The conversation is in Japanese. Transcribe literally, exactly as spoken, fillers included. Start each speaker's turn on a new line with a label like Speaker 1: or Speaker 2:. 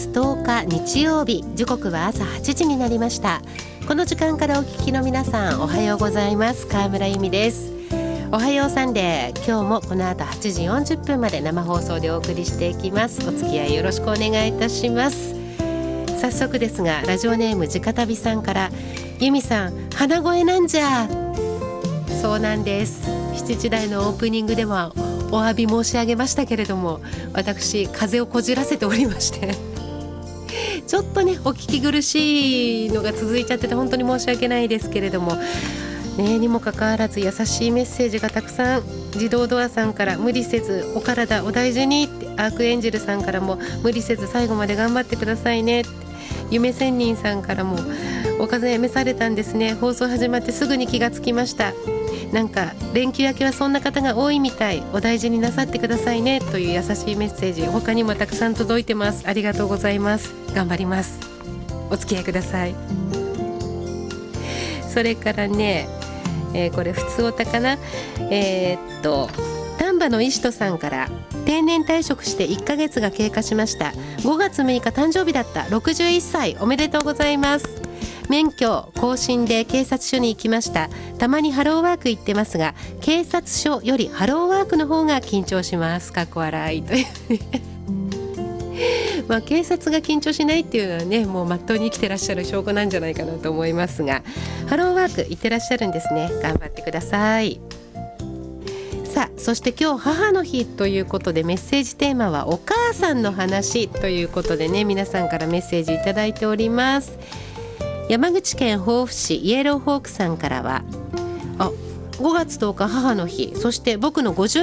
Speaker 1: つとおか日曜日、時刻は朝はちじになりました。この時間からお聞きの皆さん、おはようございます。川村由美です。おはようサンデー、今日もこの後はちじよんじゅっぷんまで生放送でお送りしていきます。お付き合いよろしくお願いいたします。早速ですが、ラジオネームじかたびさんから、由美さん鼻声なんじゃ。そうなんです。しちじ台のオープニングではお詫び申し上げましたけれども、私風邪をこじらせておりましてちょっとねお聞き苦しいのが続いちゃってて本当に申し訳ないですけれどもね、にもかかわらず優しいメッセージがたくさん、自動ドアさんから無理せずお体お大事にって、アークエンジェルさんからも無理せず最後まで頑張ってくださいねって、夢仙人さんからもお風邪召されたんですね、放送始まってすぐに気がつきました、なんか連休明けはそんな方が多いみたい、お大事になさってくださいねという優しいメッセージ、他にもたくさん届いてます。ありがとうございます。頑張ります。お付き合いください。それからね、えー、これ普通おたかな、えー、っと丹波の石戸さんから、定年退職していっかげつが経過しました。ごがつむいか誕生日だった。ろくじゅういっさい、おめでとうございます。免許更新で警察署に行きました。たまにハローワーク行ってますが、警察署よりハローワークの方が緊張します。かっこ笑いというまあ警察が緊張しないっていうのはね、もうまっとうに生きてらっしゃる証拠なんじゃないかなと思いますが、ハローワーク行ってらっしゃるんですね。頑張ってください。さあ、そして今日母の日ということで、メッセージテーマはお母さんの話ということでね、皆さんからメッセージいただいております。山口県防府市イエローホークさんからは、あ、ごがつとおか母の日、そして僕のごじゅう